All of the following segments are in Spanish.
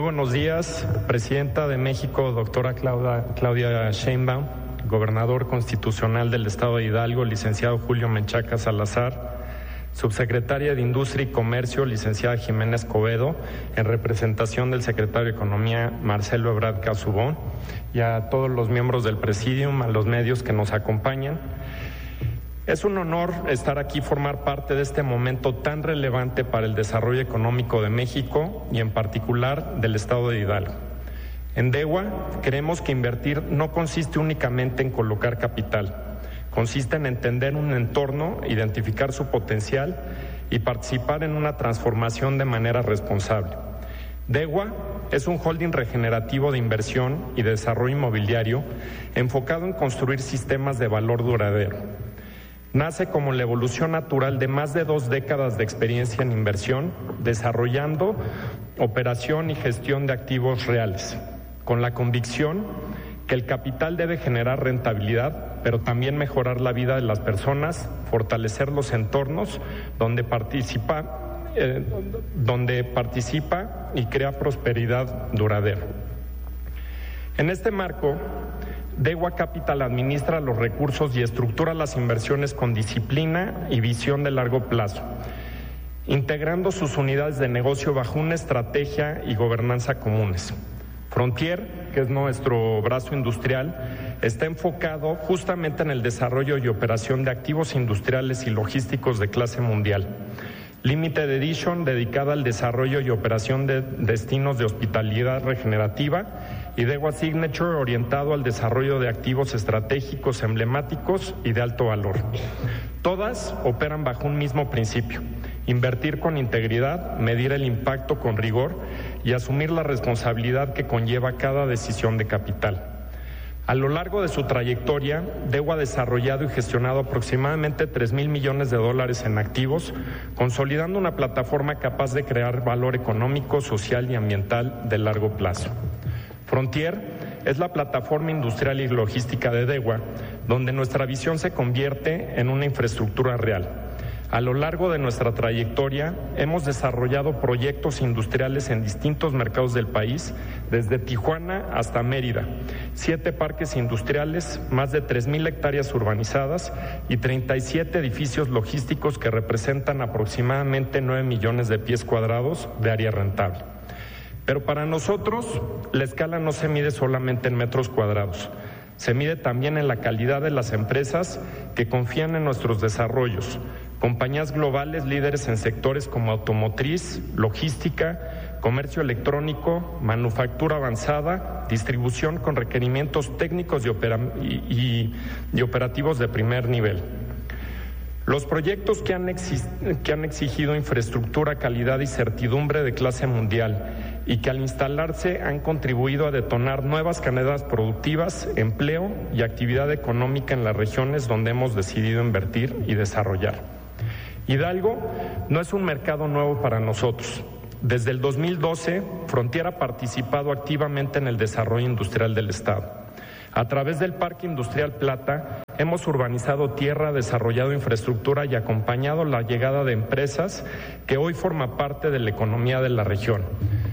Muy buenos días, Presidenta de México, doctora Claudia Sheinbaum, Gobernador Constitucional del Estado de Hidalgo, licenciado Julio Menchaca Salazar, Subsecretaria de Industria y Comercio, licenciada Jimena Escobedo, en representación del Secretario de Economía, Marcelo Ebrard Casaubon, y a todos los miembros del Presidium, a los medios que nos acompañan. Es un honor estar aquí y formar parte de este momento tan relevante para el desarrollo económico de México y en particular del Estado de Hidalgo. En DEWA creemos que invertir no consiste únicamente en colocar capital. Consiste en entender un entorno, identificar su potencial y participar en una transformación de manera responsable. DEWA es un holding regenerativo de inversión y desarrollo inmobiliario enfocado en construir sistemas de valor duradero. Nace como la evolución natural de más de 2 décadas de experiencia en inversión, desarrollando operación y gestión de activos reales, con la convicción que el capital debe generar rentabilidad, pero también mejorar la vida de las personas, fortalecer los entornos donde participa y crea prosperidad duradera. En este marco, DEWA Capital administra los recursos y estructura las inversiones con disciplina y visión de largo plazo, integrando sus unidades de negocio bajo una estrategia y gobernanza comunes. Frontier, que es nuestro brazo industrial, está enfocado justamente en el desarrollo y operación de activos industriales y logísticos de clase mundial. Limited Edition, dedicada al desarrollo y operación de destinos de hospitalidad regenerativa, y DEWA Signature, orientado al desarrollo de activos estratégicos emblemáticos y de alto valor. Todas operan bajo un mismo principio: invertir con integridad, medir el impacto con rigor y asumir la responsabilidad que conlleva cada decisión de capital. A lo largo de su trayectoria, DEWA ha desarrollado y gestionado aproximadamente $3,000 millones en activos, consolidando una plataforma capaz de crear valor económico, social y ambiental de largo plazo. Frontier es la plataforma industrial y logística de DEWA, donde nuestra visión se convierte en una infraestructura real. A lo largo de nuestra trayectoria hemos desarrollado proyectos industriales en distintos mercados del país, desde Tijuana hasta Mérida, 7 parques industriales, más de 3,000 hectáreas urbanizadas y 37 edificios logísticos que representan aproximadamente 9 millones de pies cuadrados de área rentable. Pero para nosotros la escala no se mide solamente en metros cuadrados. Se mide también en la calidad de las empresas que confían en nuestros desarrollos. Compañías globales líderes en sectores como automotriz, logística, comercio electrónico, manufactura avanzada, distribución con requerimientos técnicos y operativos de primer nivel. Los proyectos que han exigido infraestructura, calidad y certidumbre de clase mundial y que al instalarse han contribuido a detonar nuevas cadenas productivas, empleo y actividad económica en las regiones donde hemos decidido invertir y desarrollar. Hidalgo no es un mercado nuevo para nosotros. Desde el 2012, Frontier ha participado activamente en el desarrollo industrial del Estado. A través del Parque Industrial Plata, hemos urbanizado tierra, desarrollado infraestructura y acompañado la llegada de empresas que hoy forman parte de la economía de la región.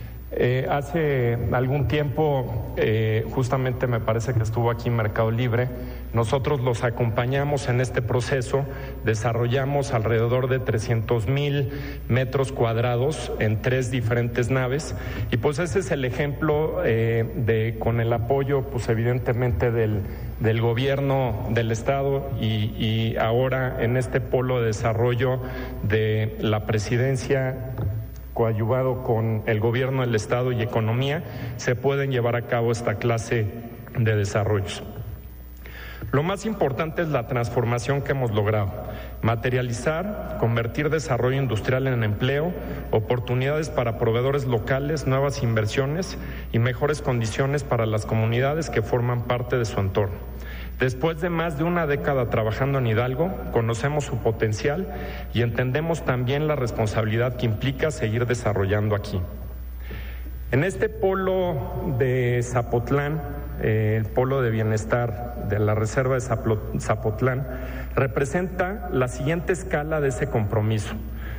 Hace algún tiempo, justamente me parece que estuvo aquí Mercado Libre, nosotros los acompañamos en este proceso, desarrollamos alrededor de 300,000 metros cuadrados en 3 diferentes naves y pues ese es el ejemplo con el apoyo pues evidentemente del gobierno del Estado y ahora en este polo de desarrollo de la presidencia coadyuvado con el gobierno del Estado y economía, se pueden llevar a cabo esta clase de desarrollos. Lo más importante es la transformación que hemos logrado: materializar, convertir desarrollo industrial en empleo, oportunidades para proveedores locales, nuevas inversiones y mejores condiciones para las comunidades que forman parte de su entorno. Después de más de una década trabajando en Hidalgo, conocemos su potencial y entendemos también la responsabilidad que implica seguir desarrollando aquí. En este polo de Zapotlán, el polo de bienestar de la reserva de Zapotlán, representa la siguiente escala de ese compromiso.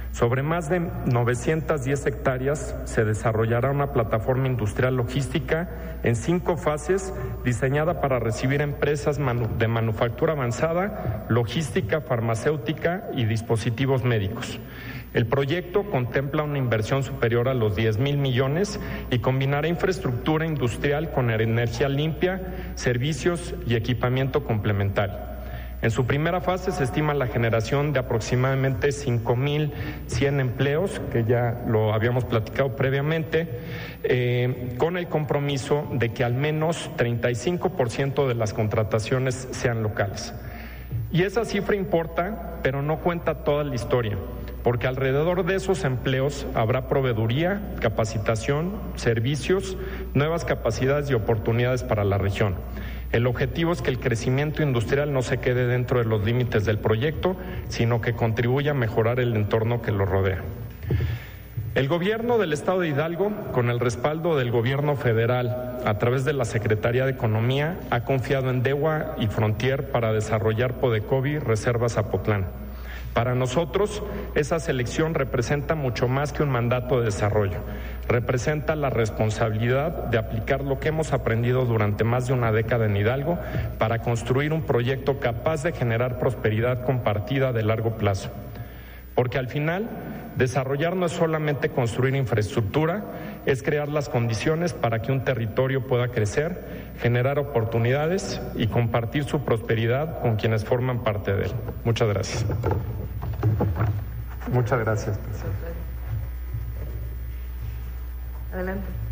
Sobre más de 910 hectáreas se desarrollará una plataforma industrial logística en 5 fases diseñada para recibir empresas de manufactura avanzada, logística, farmacéutica y dispositivos médicos. El proyecto contempla una inversión superior a los 10,000 millones y combinará infraestructura industrial con energía limpia, servicios y equipamiento complementario. En su primera fase se estima la generación de aproximadamente 5,100 empleos, que ya lo habíamos platicado previamente, con el compromiso de que al menos 35% de las contrataciones sean locales. Y esa cifra importa, pero no cuenta toda la historia, porque alrededor de esos empleos habrá proveeduría, capacitación, servicios, nuevas capacidades y oportunidades para la región. El objetivo es que el crecimiento industrial no se quede dentro de los límites del proyecto, sino que contribuya a mejorar el entorno que lo rodea. El gobierno del Estado de Hidalgo, con el respaldo del gobierno federal, a través de la Secretaría de Economía, ha confiado en DEWA y Frontier para desarrollar Podecovi Reserva Zapotlán. Para nosotros, esa selección representa mucho más que un mandato de desarrollo. Representa la responsabilidad de aplicar lo que hemos aprendido durante más de una década en Hidalgo para construir un proyecto capaz de generar prosperidad compartida de largo plazo. Porque al final, desarrollar no es solamente construir infraestructura, es crear las condiciones para que un territorio pueda crecer, generar oportunidades y compartir su prosperidad con quienes forman parte de él. Muchas gracias. Muchas gracias, presidente. Adelante.